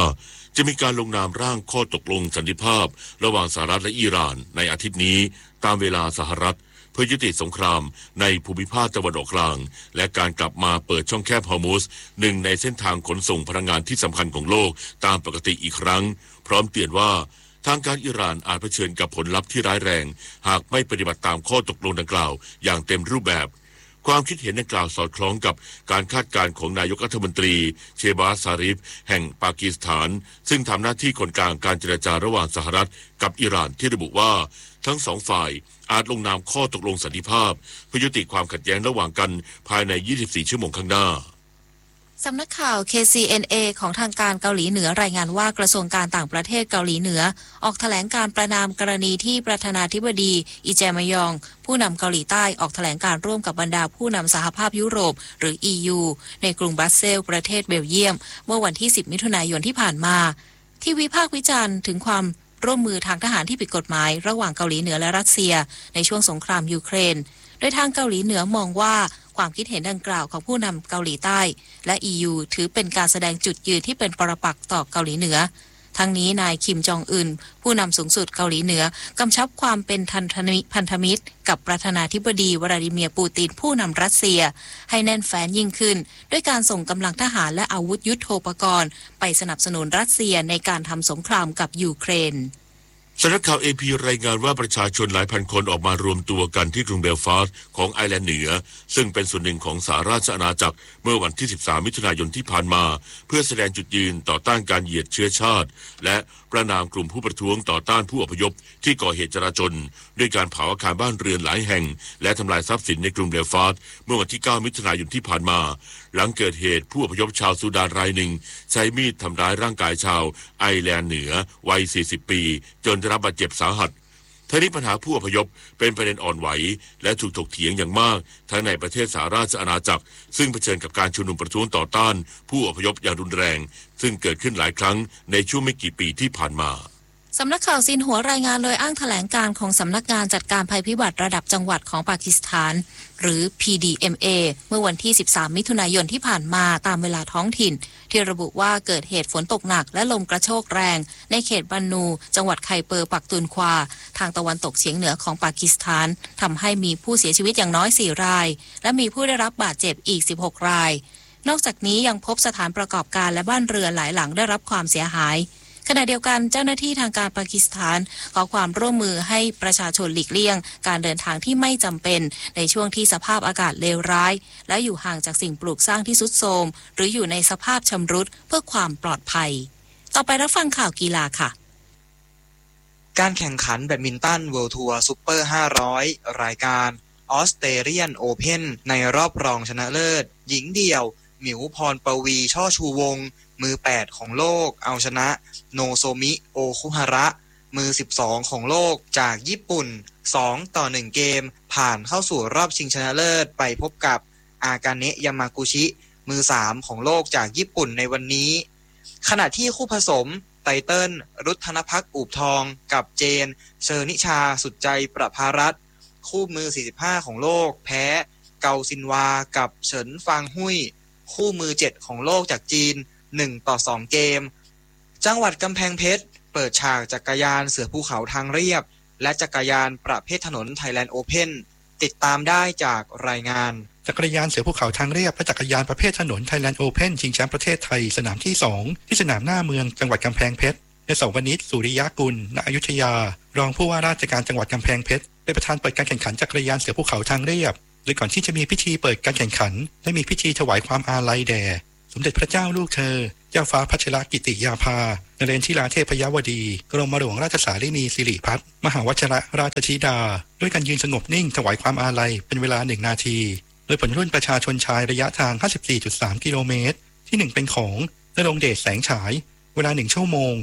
จะมีการลงนามร่างข้อตกลงสันติภาพระหว่างสหรัฐและอิหร่านในอาทิตย์นี้ตามเวลาสหรัฐเพื่อยุติสงครามในภูมิภาคตะวันออกกลางและการกลับมาเปิดช่องแคบฮอร์มุซหนึ่งในเส้นทางขนส่งพลังงานที่สำคัญของโลกตามปกติอีกครั้งพร้อมเตือนว่าทางการอิหร่านอาจเผชิญกับผลลัพธ์ที่ร้ายแรงหากไม่ปฏิบัติตามข้อตกลงดังกล่าวอย่างเต็มรูปแบบความคิดเห็นดังกล่าวสอดคล้องกับการคาดการณ์ของนายกรัฐมนตรีเชบาซซาริฟแห่งปากีสถานซึ่งทำหน้าที่คนกลางการเจรจาระหว่างสหรัฐกับอิหร่านที่ระบุว่าทั้งสองฝ่ายอาจลงนามข้อตกลงสันติภาพเพื่อยุติความขัดแย้งระหว่างกันภายใน 24 ชั่วโมงข้างหน้าสำนักข่าว KCNA ของทางการเกาหลีเหนือรายงานว่ากระทรวงการต่างประเทศเกาหลีเหนือออกแถลงการประนามกรณีที่ประธานาธิบดีอิแจมยองผู้นำเกาหลีใต้ออกแถลงการร่วมกับบรรดาผู้นำสหภาพยุโรปหรือ EU ในกรุงบรัสเซลส์ประเทศเบลเยียมเมื่อวันที่ 10 มิถุนายนที่ผ่านมาที่วิพากษ์วิจารณ์ถึงความร่วมมือทางทหารที่ผิดกฎหมายระหว่างเกาหลีเหนือและรัสเซียในช่วงสงครามยูเครนโดยทางเกาหลีเหนือมองว่าความคิดเห็นดังกล่าวของผู้นำเกาหลีใต้และ EU ถือเป็นการแสดงจุดยืนที่เป็นปรปักษ์ต่อเกาหลีเหนือทั้งนี้นายคิมจองอึนผู้นำสูงสุดเกาหลีเหนือกำชับความเป็นพันธมิตรกับประธานาธิบดีวลาดิเมียร์ปูตินผู้นำรัสเซียให้แน่นแฟ้นยิ่งขึ้นด้วยการส่งกำลังทหารและอาวุธยุทโธปกรณ์ไปสนับสนุนรัสเซียในการทำสงครามกับยูเครนสำนักข่าว AP รายงานว่าประชาชนหลายพันคนออกมารวมตัวกันที่กรุงเบลฟาสต์ของไอร์แลนด์เหนือซึ่งเป็นส่วนหนึ่งของสหราชอาณาจักรเมื่อวันที่ 13 มิถุนายนที่ผ่านมาเพื่อแสดงจุดยืนต่อต้านการเหยียดเชื้อชาติและประณามกลุ่มผู้ประท้วงต่อต้านผู้อพยพที่ก่อเหตุจลาจลด้วยการเผาอาคารบ้านเรือนหลายแห่งและทำลายทรัพย์สินในกรุงเบลฟาสต์เมื่อวันที่ 9 มิถุนายนที่ผ่านมาหลังเกิดเหตุผู้อพยพชาวซูดานรายหนึ่งใช้มีดทำร้ายร่างกายชาวไอร์แลนด์เหนือวัย 40 ปีจนได้รับบาดเจ็บสาหัสทั้งนี้ปัญหาผู้อพยพเป็นประเด็นอ่อนไหวและถูกถกเถียงอย่างมากทั้งในประเทศสหราชอาณาจักรซึ่งเผชิญกับการชุมนุมประท้วงต่อต้านผู้อพยพอย่างรุนแรงซึ่งเกิดขึ้นหลายครั้งในช่วงไม่กี่ปีที่ผ่านมาสำนักข่าวซินหัวรายงานโดยอ้างแถลงการของสำนักงานจัดการภัยพิบัติระดับจังหวัดของปากีสถานหรือ PDMA เมื่อวันที่ 13 มิถุนายนที่ผ่านมาตามเวลาท้องถิ่นที่ระบุว่าเกิดเหตุฝนตกหนักและลมกระโชกแรงในเขตบันนูจังหวัดไคเปอร์ปักตุนควาทางตะวันตกเฉียงเหนือของปากีสถานทำให้มีผู้เสียชีวิตอย่างน้อย 4 รายและมีผู้ได้รับบาดเจ็บอีก 16 รายนอกจากนี้ยังพบสถานประกอบการและบ้านเรือนหลายหลังได้รับความเสียหายขณะเดียวกันเจ้าหน้าที่ทางการปากีสถานขอความร่วมมือให้ประชาชนหลีกเลี่ยงการเดินทางที่ไม่จำเป็นในช่วงที่สภาพอากาศเลวร้ายและอยู่ห่างจากสิ่งปลูกสร้างที่ทรุดโทรมหรืออยู่ในสภาพชำรุดเพื่อความปลอดภัยต่อไปรับฟังข่าวกีฬาค่ะการแข่งขันแบดมินตันเวิลด์ทัวร์ซุปเปอร์500รายการออสเตรเลียนโอเพ่นในรอบรองชนะเลิศหญิงเดี่ยวหมิวพรปวีช่อชูวงศ์มือ8ของโลกเอาชนะโนโซมิโอคุฮาระมือ12ของโลกจากญี่ปุ่น2-1เกมผ่านเข้าสู่รอบชิงชนะเลิศไปพบกับอากาเนะยามากุชิมือ3ของโลกจากญี่ปุ่นในวันนี้ขณะที่คู่ผสมไตเติ้ลรุทธนภักดิ์อูบทองกับเจนเชอร์นิชาสุดใจประภารัตน์คู่มือ45ของโลกแพ้เกาซินวากับเฉินฟางหุยคู่มือ7ของโลกจากจีน1-2เกมจังหวัดกำแพงเพชรเปิดฉากจักรยานเสือภูเขาทางเรียบและจักรยานประเภทถนนไทยแลนด์โอเพ่นติดตามได้จากรายงานจักรยานเสือภูเขาทางเรียบและจักรยานประเภทถนนไทยแลนด์โอเพ่นชิงแชมป์ประเทศไทยสนามที่2ที่สนามหน้าเมืองจังหวัดกำแพงเพชรในสวนิชสุริยกุลณอยุธยารองผู้ว่าราชการจังหวัดกำแพงเพชรเป็นประธานเปิดการแข่งขันจักรยานเสือภูเขาทางเรียบโดยก่อนที่จะมีพิธีเปิดการแข่งขันได้มีพิธีถวายความอาลัยแด่สมเด็จพระเจ้าลูกเธอเจ้าฟ้าพัชรกิติยาภานเรนทิราเทพยวดีกรมหลวงราชสารินีสิริพัฒน์มหาวชิรราชธิดาด้วยการยืนสงบนิ่งถวายความอาลัยเป็นเวลา1นาทีโดยผลรุ่นประชาชนชายระยะทาง 54.3 กิโลเมตรที่1เป็นของณรงค์เดชแสงฉายเวลา1ชั่วโมง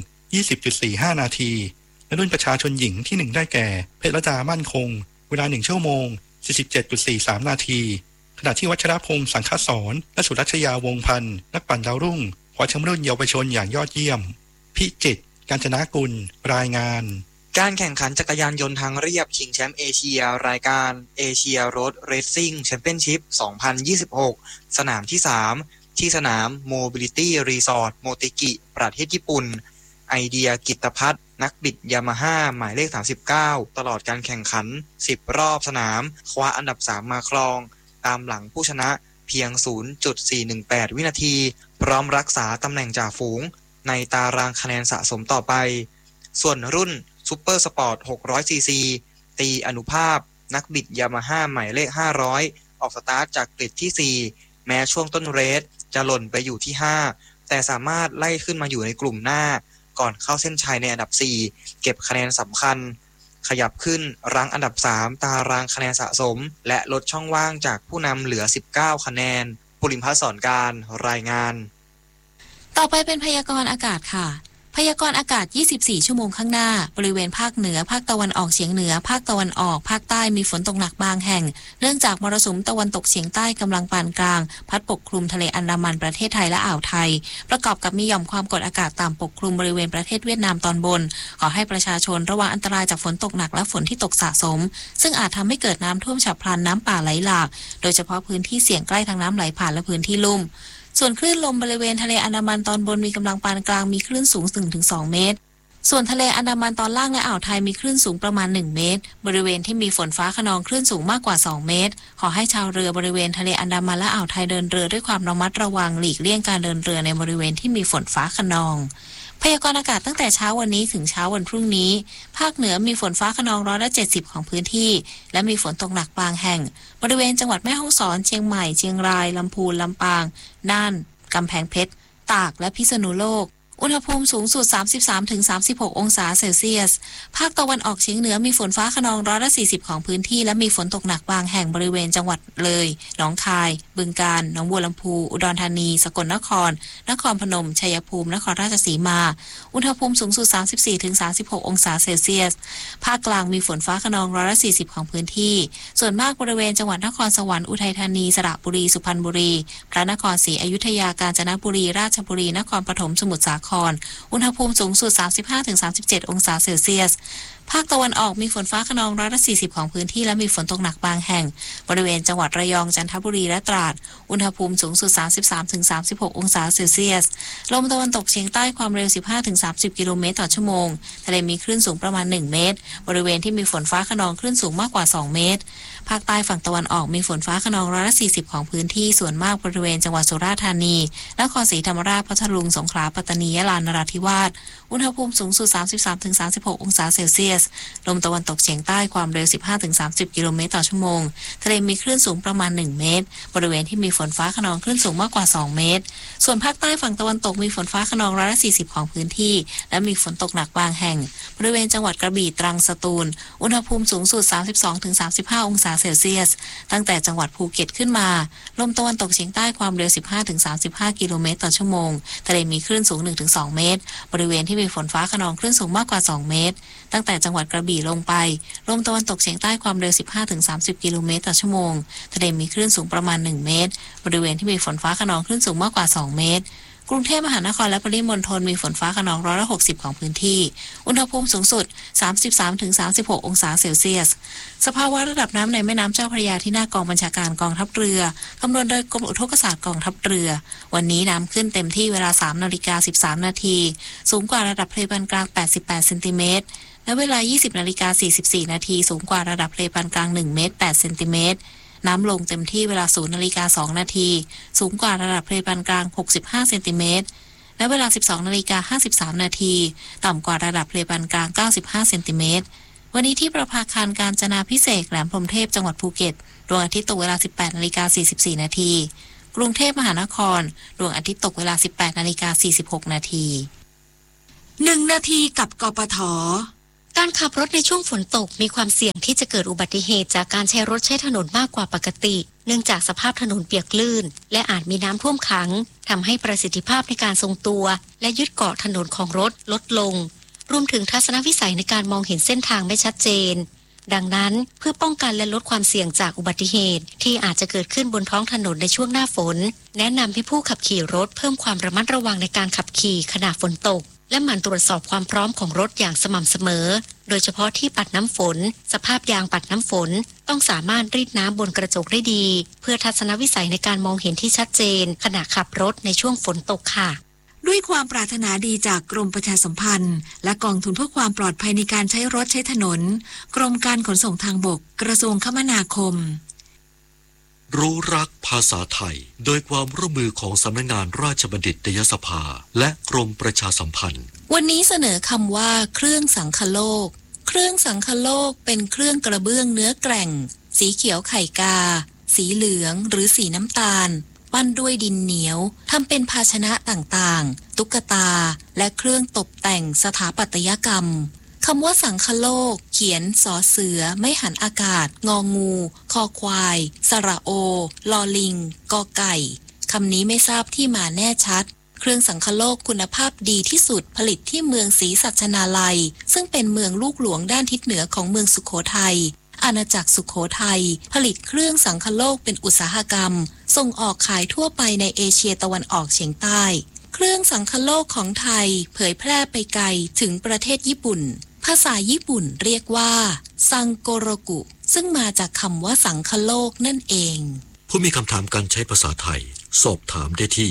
20.45 นาทีและรุ่นประชาชนหญิงที่1ได้แก่เพชรดามั่นคงเวลา1ชั่วโมง 47.43 นาทีขณะที่วัชรพงษ์สังฆสรและสุรัชยาวงศ์พันธ์นักปั่นดาวรุ่งคว้าแชมป์รุ่นเยาวชนอย่างยอดเยี่ยมพิจิตรกาญจนกุลรายงานการแข่งขันจักรยานยนต์ทางเรียบชิงแชมป์เอเชียรายการเอเชียโรดเรซซิ่งแชมเปี้ยนชิพ 2026 สนามที่ที่สนาม Mobility Resort โมเตกิประเทศญี่ปุ่นไอเดียกิตตพัฒน์นักบิดยามาฮ่าหมายเลข39ตลอดการแข่งขัน10รอบสนามคว้าอันดับ3มาครองตามหลังผู้ชนะเพียง 0.418 วินาทีพร้อมรักษาตำแหน่งจ่าฝูงในตารางคะแนนสะสมต่อไปส่วนรุ่นซุปเปอร์สปอร์ต600ซีซีตีอนุภาพนักบิดยามาฮ่าหมายเลข500ออกสตาร์ทจากกริดที่4แม้ช่วงต้นเรสจะหล่นไปอยู่ที่5แต่สามารถไล่ขึ้นมาอยู่ในกลุ่มหน้าก่อนเข้าเส้นชัยในอันดับ4เก็บคะแนนสำคัญขยับขึ้นรั้งอันดับ3ตารางคะแนนสะสมและลดช่องว่างจากผู้นำเหลือ19คะแนนปุริมพัฒน์สอนการรายงานต่อไปเป็นพยากรณ์อากาศค่ะพยากรณ์อากาศ24ชั่วโมงข้างหน้าบริเวณภาคเหนือภาคตะวันออกเฉียงเหนือภาคตะวันออกภาคใต้มีฝนตกหนักบางแห่งเนื่องจากมรสุมตะวันตกเฉียงใต้กำลังปานกลางพัดปกคลุมทะเลอันดามันประเทศไทยและอ่าวไทยประกอบกับมีหย่อมความกดอากาศต่ำปกคลุมบริเวณประเทศเวียดนามตอนบนขอให้ประชาชนระวังอันตรายจากฝนตกหนักและฝนที่ตกสะสมซึ่งอาจทำให้เกิดน้ำท่วมฉับพลันน้ำป่าไหลหลากโดยเฉพาะพื้นที่เสี่ยงใกล้ทางน้ำไหลผ่านและพื้นที่ลุ่มส่วนคลื่นลมบริเวณทะเลอันดามันตอนบนมีกำลังปานกลางมีคลื่นสูง 1-2 เมตรส่วนทะเลอันดามันตอนล่างและอ่าวไทยมีคลื่นสูงประมาณ1เมตรบริเวณที่มีฝนฟ้าคะนองคลื่นสูงมากกว่า2เมตรขอให้ชาวเรือบริเวณทะเลอันดามันและอ่าวไทยเดินเรือด้วยความระมัดระวังหลีกเลี่ยงการเดินเรือในบริเวณที่มีฝนฟ้าคะนองพยากรณ์อากาศตั้งแต่เช้าวันนี้ถึงเช้าวันพรุ่งนี้ภาคเหนือมีฝนฟ้าคะนอง170ของพื้นที่และมีฝนตกหนักบางแห่งบริเวณจังหวัดแม่ฮ่องสอนเชียงใหม่เชียงรายลำพูนลำปางน่านกำแพงเพชรตากและพิษณุโลกอุณหภูมิสูงสุด 33-36 องศาเซลเซียสภาคตะวันออกเฉียงเหนือมีฝนฟ้าคะนอง140ของพื้นที่และมีฝนตกหนักบางแห่งบริเวณจังหวัดเลยหนองคายบึงกาฬหนองบัวลำพูอุดรธานีสกลนครนครพนมชัยภูมินครราชสีมาอุณหภูมิสูงสุด 34-36 องศาเซลเซียสภาคกลางมีฝนฟ้าคะนอง140ของพื้นที่ส่วนมากบริเวณจังหวัดนครสวรรค์อุทัยธานีสระบุรีสุพรรณบุรีพระนครศรีอยุธยากาญจนบุรีราชบุรีนครปฐมสมุทรสาครอุณหภูมิสูงสุด 35-37 องศาเซลเซียสภาคตะวันออกมีฝนฟ้าคะนอง140ของพื้นที่และมีฝนตกหนักบางแห่งบริเวณจังหวัดระยองจันทบุรีและตราดอุณหภูมิสูงสุด 33-36 องศาเซลเซียสลมตะวันตกเฉียงใต้ความเร็ว 15-30 กิโลเมตรต่อชั่วโมงทะเลมีคลื่นสูงประมาณ1เมตรบริเวณที่มีฝนฟ้าคะนองคลื่นสูงมากกว่า2เมตรภาคใต้ฝั่งตะวันออกมีฝนฟ้าคะนอง140ของพื้นที่ส่วนมากบริเวณจังหวัดสุราษฎร์ธานีนครศรีธรรมราชพัทลุงสงขลาปัตตานียะลานราธิวาสอุณหภูมิสูงสุด 33-36 องศาเซลเซียสลมตะวันตกเฉียงใต้ความเร็ว 15-30 กิโลเมตรต่อชั่วโมงทะเลมีคลื่นสูงประมาณ1เมตรบริเวณที่มีฝนฟ้าคะนองคลื่นสูงมากกว่า2เมตรส่วนภาคใต้ฝั่งตะวันตกมีฝนฟ้าคะนอง140ของพื้นที่และมีฝนตกหนักบางแห่งบริเวณจังหวัดกระบี่ตรังสตูลอุณหภูมิสูงสุด 32-35 องศาเซลเซียสตั้งแต่จังหวัดภูเก็ตขึ้นมาลมตะวันตกเฉียงใต้ความเร็ว 15-35 กิโลเมตรต่อชั่วโมงทะเลมีคลื่นสูง 1-2 เมตรบริเวณที่มีฝนฟ้าคะนองคลื่นสูงมากกว่า2เมตรตั้งแต่จังหวัดกระบี่ลงไปลมตะวันตกเฉียงใต้ความเร็ว 15-30 กิโลเมตรต่อชั่วโมงทะเลมีคลื่นสูงประมาณ1เมตรบริเวณที่มีฝนฟ้าคะนองคลื่นสูงมากกว่า2เมตรกรุงเทพมหานครและปริมณฑลมีฝนฟ้าคะนอง160ของพื้นที่อุณหภูมิสูงสุด 33-36 องศาเซลเซียสสภาวะระดับน้ำในแม่น้ำเจ้าพระยาที่หน้ากองบัญชาการกองทัพเรือคำนวณโดยกรมอุทกศาสตร์กองทัพเรือวันนี้น้ำขึ้นเต็มที่เวลา 3:13 นาทีสูงกว่าระดับทะเลปานกลาง88เซนติเมตรและเวลา 20:44 นาทีสูงกว่าระดับทะเลปานกลาง1เมตร8เซนติเมตรน้ำลงเต็มที่เวลา 0:02 นาทีสูงกว่าระดับทะเลปานกลาง65เซนติเมตรและเวลา 12:53 นาทีต่ำกว่าระดับทะเลปานกลาง95เซนติเมตรวันนี้ที่ประภาคารกาญจนาภิเษกแหลมพรหมเทพจังหวัดภูเก็ตดวงอาทิตย์ตกเวลา 18:44 นาทีกรุงเทพมหานครดวงอาทิตย์ตกเวลา 18:46 นาที1 นาทีกับกปท.การขับรถในช่วงฝนตกมีความเสี่ยงที่จะเกิดอุบัติเหตุจากการใช้รถใช้ถนนมากกว่าปกติเนื่องจากสภาพถนนเปียกลื่นและอาจมีน้ำท่วมขังทำให้ประสิทธิภาพในการทรงตัวและยึดเกาะถนนของรถลดลงรวมถึงทัศนวิสัยในการมองเห็นเส้นทางไม่ชัดเจนดังนั้นเพื่อป้องกันและลดความเสี่ยงจากอุบัติเหตุที่อาจจะเกิดขึ้นบนท้องถนนในช่วงหน้าฝนแนะนำให้ผู้ขับขี่รถเพิ่มความระมัดระวังในการขับขี่ขณะฝนตกและหมั่นตรวจสอบความพร้อมของรถอย่างสม่ำเสมอโดยเฉพาะที่ปัดน้ำฝนสภาพยางปัดน้ำฝนต้องสามารถรีดน้ำบนกระจกได้ดีเพื่อทัศนวิสัยในการมองเห็นที่ชัดเจนขณะขับรถในช่วงฝนตกค่ะด้วยความปรารถนาดีจากกรมประชาสัมพันธ์และกองทุนเพื่อความปลอดภัยในการใช้รถใช้ถนนกรมการขนส่งทางบกกระทรวงคมนาคมรู้รักภาษาไทยโดยความร่วมมือของสำนักงานราชบัณฑิตยสภาและกรมประชาสัมพันธ์วันนี้เสนอคำว่าเครื่องสังคโลกเครื่องสังคโลกเป็นเครื่องกระเบื้องเนื้อแกร่งสีเขียวไข่กาสีเหลืองหรือสีน้ำตาลปั้นด้วยดินเหนียวทำเป็นภาชนะต่างๆตุ๊กตาและเครื่องตกแต่งสถาปัตยกรรมคำว่าสังคโลกเขียนสอเสือไม่หันอากาศงองูคอควายสระโอลอลิงกอไก่คำนี้ไม่ทราบที่มาแน่ชัดเครื่องสังคโลกคุณภาพดีที่สุดผลิตที่เมืองศรีสัชนาลัยซึ่งเป็นเมืองลูกหลวงด้านทิศเหนือของเมืองสุโขทัยอาณาจักรสุโขทัยผลิตเครื่องสังคโลกเป็นอุตสาหกรรมส่งออกขายทั่วไปในเอเชียตะวันออกเฉียงใต้เครื่องสังคโลกของไทยเผยแพร่ไปไกลถึงประเทศญี่ปุ่นภาษาญี่ปุ่นเรียกว่าซังโกโรกุซึ่งมาจากคำว่าสังคโลกนั่นเองผู้มีคำถามการใช้ภาษาไทยสอบถามได้ที่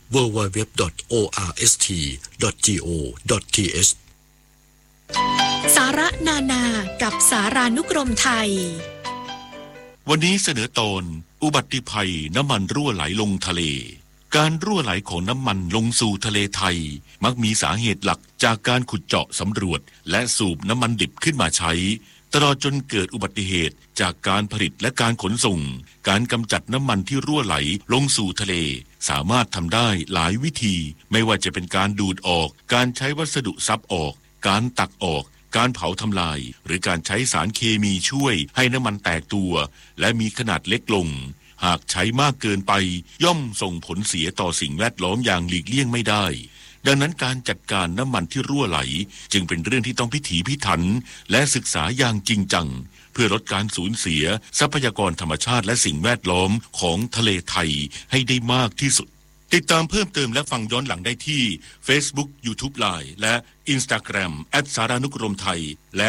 www.orst.go.th สาระนานากับสารานุกรมไทยวันนี้เสนอตอนอุบัติภัยน้ำมันรั่วไหลลงทะเลการรั่วไหลของน้ำมันลงสู่ทะเลไทยมักมีสาเหตุหลักจากการขุดเจาะสำรวจและสูบน้ำมันดิบขึ้นมาใช้ตลอดจนเกิดอุบัติเหตุจากการผลิตและการขนส่งการกำจัดน้ำมันที่รั่วไหลลงสู่ทะเลสามารถทำได้หลายวิธีไม่ว่าจะเป็นการดูดออกการใช้วัสดุซับออกการตักออกการเผาทำลายหรือการใช้สารเคมีช่วยให้น้ำมันแตกตัวและมีขนาดเล็กลงหากใช้มากเกินไปย่อมส่งผลเสียต่อสิ่งแวดล้อมอย่างหลีกเลี่ยงไม่ได้ดังนั้นการจัดการน้ำมันที่รั่วไหลจึงเป็นเรื่องที่ต้องพิถีพิถันและศึกษาอย่างจริงจังเพื่อลดการสูญเสียทรัพยากรธรรมชาติและสิ่งแวดล้อมของทะเลไทยให้ได้มากที่สุดติดตามเพิ่มเติมและฟังย้อนหลังได้ที่ Facebook YouTube Line และ Instagram @saranukromthai และ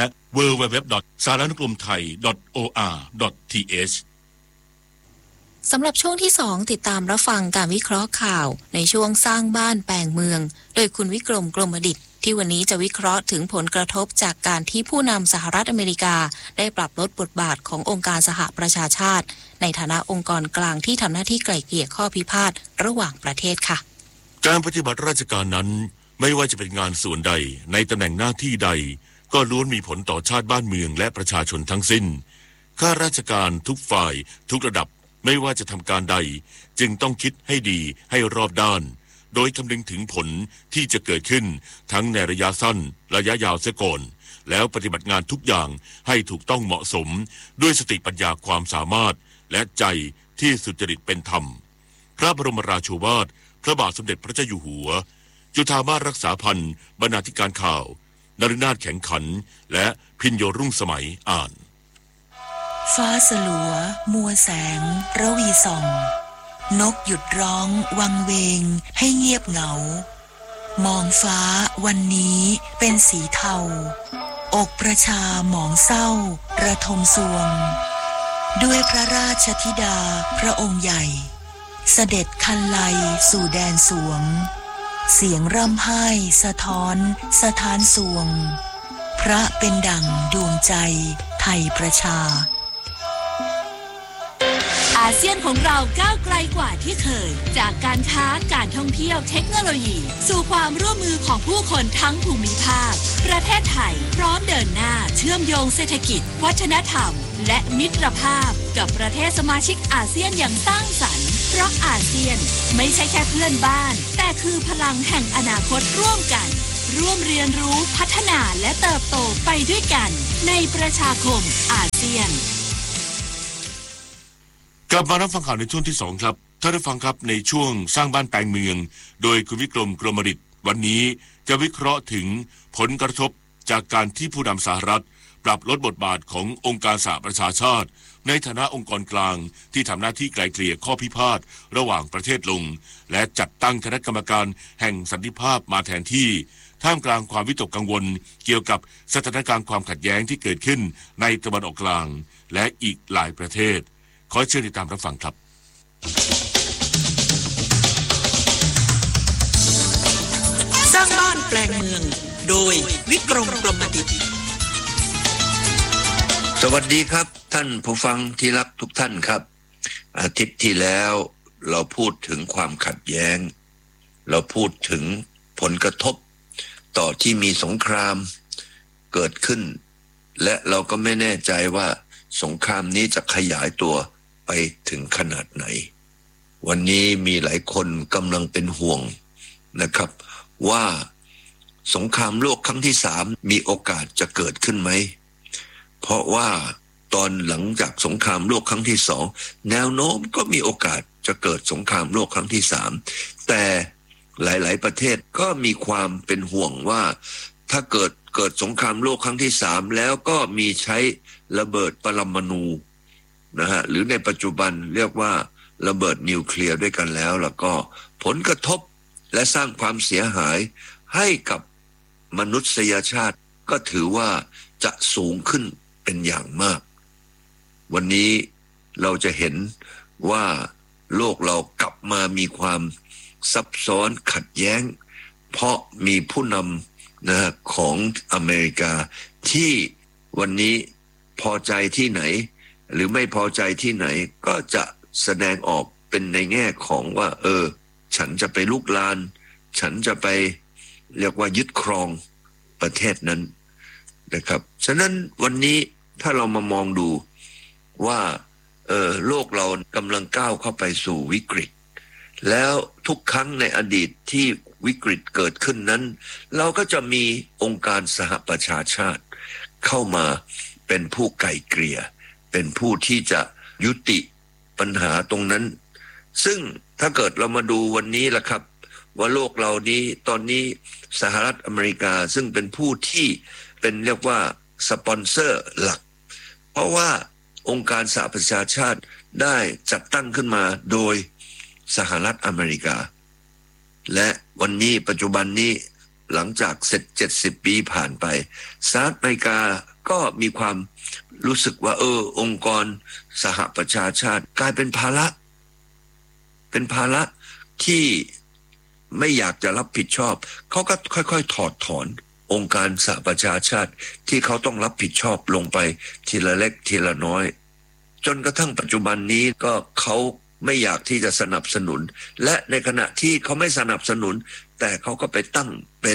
www.saranukromthai.or.th สำหรับช่วงที่2ติดตามรับฟังการวิเคราะห์ข่าวในช่วงสร้างบ้านแปลงเมืองโดยคุณวิกรมกรมดิษฐ์ที่วันนี้จะวิเคราะห์ถึงผลกระทบจากการที่ผู้นำสหรัฐอเมริกาได้ปรับลดบทบาทขององค์การสหประชาชาติในฐานะองค์กรกลางที่ทำหน้าที่ไกล่เกลี่ยข้อพิพาทระหว่างประเทศค่ะการปฏิบัติราชการนั้นไม่ว่าจะเป็นงานส่วนใดในตำแหน่งหน้าที่ใดก็ล้วนมีผลต่อชาติบ้านเมืองและประชาชนทั้งสิ้นข้าราชการทุกฝ่ายทุกระดับไม่ว่าจะทำการใดจึงต้องคิดให้ดีให้รอบด้านโดยคำนึงถึงผลที่จะเกิดขึ้นทั้งในระยะสั้นระยะยาวเสียก่อนแล้วปฏิบัติงานทุกอย่างให้ถูกต้องเหมาะสมด้วยสติปัญญาความสามารถและใจที่สุจริตเป็นธรรมพระบรมราโชวาทพระบาทสมเด็จพระเจ้าอยู่หัวจุฑามาสรักษาพันธ์บรรณาธิการข่าวนฤนาถแข็งขันและพิญโยรุ่งสมัยอ่านฟ้าสลัวมัวแสงระวีส่องนกหยุดร้องวังเวงให้เงียบเหงามองฟ้าวันนี้เป็นสีเทาอกประชาหมองเศร้าระทมสวงด้วยพระราชธิดาพระองค์ใหญ่เสด็จคันไลสู่แดนสวงเสียงร่ำไห้สะท้อนสถานสวงพระเป็นดั่งดวงใจไทยประชาอาเซียนของเราก้าวไกลกว่าที่เคยจากการค้าการท่องเที่ยวเทคโนโลยีสู่ความร่วมมือของผู้คนทั้งภูมิภาคประเทศไทยพร้อมเดินหน้าเชื่อมโยงเศรษฐกิจวัฒนธรรมและมิตรภาพกับประเทศสมาชิกอาเซียนอย่างสร้างสรรค์เพราะอาเซียนไม่ใช่แค่เพื่อนบ้านแต่คือพลังแห่งอนาคตร่วมกันร่วมเรียนรู้พัฒนาและเติบโตไปด้วยกันในประชาคมอาเซียนกลับมารับฟังข่าวในช่วงที่2ครับท่านผู้ฟังครับในช่วงสร้างบ้านแปลงเมืองโดยคุณวิกรมกรมดิษฐ์วันนี้จะวิเคราะห์ถึงผลกระทบจากการที่ผู้นำสหรัฐปรับลดบทบาทขององค์การสหประชาชาติในฐานะองค์กรกลางที่ทำหน้าที่ไกล่เกลี่ยข้อพิพาทระหว่างประเทศลงและจัดตั้งคณะกรรมการแห่งสันติภาพมาแทนที่ท่ามกลางความวิตกกังวลเกี่ยวกับสถานการณ์ความขัดแย้งที่เกิดขึ้นในตะวันออกกลางและอีกหลายประเทศขอเชิญติดตามรับฟังครับสร้างบ้านแปลงเมืองโดยวิกรมกรมดิษฐ์สวัสดีครับท่านผู้ฟังที่รักทุกท่านครับอาทิตย์ที่แล้วเราพูดถึงความขัดแย้งเราพูดถึงผลกระทบต่อที่มีสงครามเกิดขึ้นและเราก็ไม่แน่ใจว่าสงครามนี้จะขยายตัวไปถึงขนาดไหนวันนี้มีหลายคนกำลังเป็นห่วงนะครับว่าสงครามโลกครั้งที่3มีโอกาสจะเกิดขึ้นไหมเพราะว่าตอนหลังจากสงครามโลกครั้งที่2แนวโน้มก็มีโอกาสจะเกิดสงครามโลกครั้งที่3แต่หลายๆประเทศก็มีความเป็นห่วงว่าถ้าเกิดสงครามโลกครั้งที่3แล้วก็มีใช้ระเบิดปรมาณูนะฮะหรือในปัจจุบันเรียกว่าระเบิดนิวเคลียร์ด้วยกันแล้วก็ผลกระทบและสร้างความเสียหายให้กับมนุษยชาติก็ถือว่าจะสูงขึ้นเป็นอย่างมากวันนี้เราจะเห็นว่าโลกเรากลับมามีความซับซ้อนขัดแย้งเพราะมีผู้นำนะของอเมริกาที่วันนี้พอใจที่ไหนหรือไม่พอใจที่ไหนก็จะแสดงออกเป็นในแง่ของว่าฉันจะไปลุกลานฉันจะไปเรียกว่ายึดครองประเทศนั้นนะครับฉะนั้นวันนี้ถ้าเรามามองดูว่าโลกเรากำลังก้าวเข้าไปสู่วิกฤตแล้วทุกครั้งในอดีตที่วิกฤตเกิดขึ้นนั้นเราก็จะมีองค์การสหประชาชาติเข้ามาเป็นผู้ไกล่เกลี่ยเป็นผู้ที่จะยุติปัญหาตรงนั้นซึ่งถ้าเกิดเรามาดูวันนี้ล่ะครับว่าโลกเรานี้ตอนนี้สหรัฐอเมริกาซึ่งเป็นผู้ที่เป็นเรียกว่าสปอนเซอร์หลักเพราะว่าองค์การสหประชาชาติได้จัดตั้งขึ้นมาโดยสหรัฐอเมริกาและวันนี้ปัจจุบันนี้หลังจากเสร็จ70ปีผ่านไปสหรัฐอเมริกาก็มีความรู้สึกว่าองค์กรสหประชาชาติกลายเป็นภาระที่ไม่อยากจะรับผิดชอบเขาก็ค่อยๆถอดถอนองค์การสหประชาชาติที่เขาต้องรับผิดชอบลงไปทีละเล็กทีละน้อยจนกระทั่งปัจจุบันนี้ก็เขาไม่อยากที่จะสนับสนุนและในขณะที่เขาไม่สนับสนุนแต่เขาก็ไปตั้งเป็น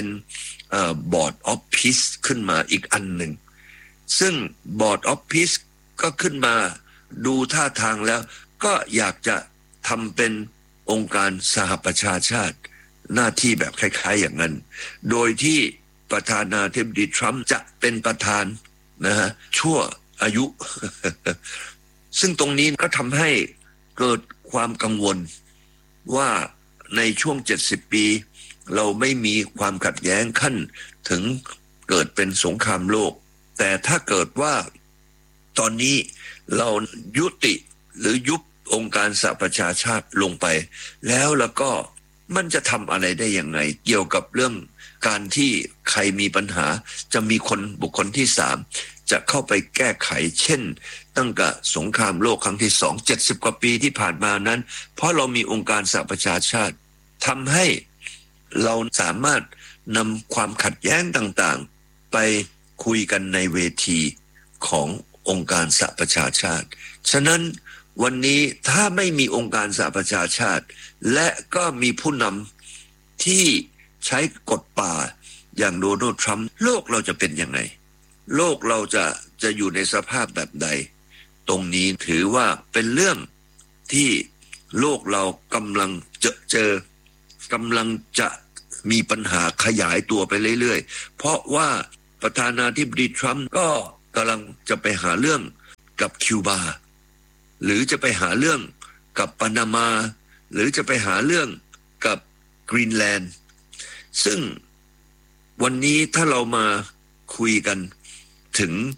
Board of Peace ขึ้นมาอีกอันหนึ่งซึ่ง Board of Peace ก็ขึ้นมาดูท่าทางแล้วก็อยากจะทำเป็นองค์การสหประชาชาติหน้าที่แบบคล้ายๆอย่างนั้นโดยที่ประธานาธิบดีทรัมป์จะเป็นประธานนะฮะชั่วอายุ ซึ่งตรงนี้ก็ทำให้เกิดความกังวลว่าในช่วง70ปีเราไม่มีความขัดแย้งขั้นถึงเกิดเป็นสงครามโลกแต่ถ้าเกิดว่าตอนนี้เรายุติหรือยุบองค์การสหประชาชาติลงไปแล้วก็มันจะทำอะไรได้ยังไงเกี่ยวกับเรื่องการที่ใครมีปัญหาจะมีบุคคลที่3จะเข้าไปแก้ไขเช่นตั้งแต่สงครามโลกครั้งที่2 70กว่าปีที่ผ่านมานั้นเพราะเรามีองค์การสหประชาชาติทำให้เราสามารถนำความขัดแย้งต่างๆไปคุยกันในเวทีขององค์การสหประชาชาติฉะนั้นวันนี้ถ้าไม่มีองค์การสหประชาชาติและก็มีผู้นำที่ใช้กฎป่าอย่างโดนัลด์ทรัมป์โลกเราจะเป็นยังไงโลกเราจะอยู่ในสภาพแบบใดตรงนี้ถือว่าเป็นเรื่องที่โลกเรากำลังเจอกำลังจะมีปัญหาขยายตัวไปเรื่อยๆเพราะว่าประธานาธิบดีทรัมป์ก็กำลังจะไปหาเรื่องกับคิวบาหรือจะไปหาเรื่องกับปานามาหรือจะไปหาเรื่องกับกรีนแลนด์ซึ่งวันนี้ถ้าเรามาคุยกันถึง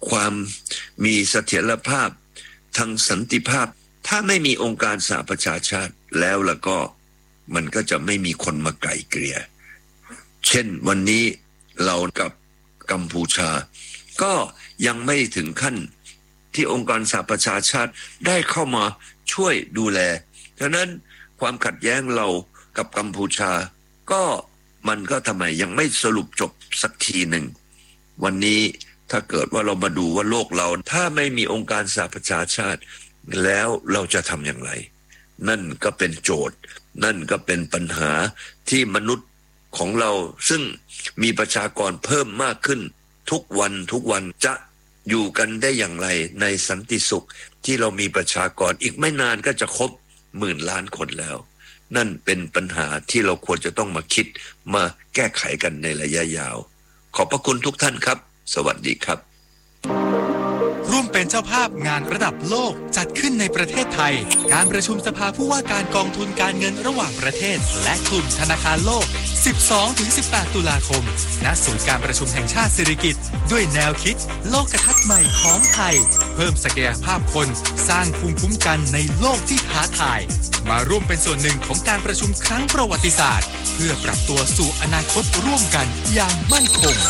ความมีเสถียรภาพทางสันติภาพถ้าไม่มีองค์การสหประชาชาติแล้วก็มันก็จะไม่มีคนมาไกล่เกลี่ยเช่นวันนี้เรากับกัมพูชาก็ยังไม่ถึงขั้นที่องค์การสหประชาชาติได้เข้ามาช่วยดูแลฉะนั้นความขัดแย้งเรากับกัมพูชาก็มันก็ทำไมยังไม่สรุปจบสักทีหนึ่งวันนี้ถ้าเกิดว่าเรามาดูว่าโลกเราถ้าไม่มีองค์การสหประชาชาติแล้วเราจะทำอย่างไรนั่นก็เป็นโจทย์นั่นก็เป็นปัญหาที่มนุษย์ของเราซึ่งมีประชากรเพิ่มมากขึ้นทุกวันจะอยู่กันได้อย่างไรในสันติสุขที่เรามีประชากรอีกไม่นานก็จะครบ10,000 ล้านคนแล้วนั่นเป็นปัญหาที่เราควรจะต้องมาคิดมาแก้ไขกันในระยะยาวขอบพระคุณทุกท่านครับสวัสดีครับร่วมเป็นเจ้าภาพงานระดับโลกจัดขึ้นในประเทศไทยการประชุมสภาผู้ว่าการกองทุนการเงินระหว่างประเทศและกลุ่มธนาคารโลก 12-18 ตุลาคมณศูนย์การประชุมแห่งชาติสิริกิติ์ด้วยแนวคิดโลกทัศน์ใหม่ของไทยเพิ่มศักยภาพคนสร้างภูมิคุ้มกันในโลกที่ท้าทายมาร่วมเป็นส่วนหนึ่งของการประชุมครั้งประวัติศาสตร์เพื่อปรับตัวสู่อนาคตร่วมกันอย่างมั่นคง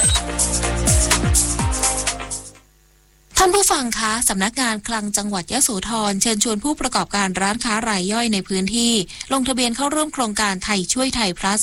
ท่านผู้ฟังคะสำนักงานคลังจังหวัดยโสธรเชิญชวนผู้ประกอบการร้านค้ารายย่อยในพื้นที่ลงทะเบียนเข้าร่วมโครงการไทยช่วยไทย plus